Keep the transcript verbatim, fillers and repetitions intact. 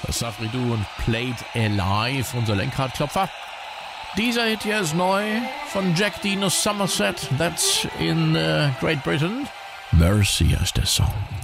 Das Safri-Duo und Played Alive, unser Lenkradklopfer. Dieser Hit hier ist neu von Jack Dean aus Somerset, that's in uh, Great Britain. Mercy heißt der Song.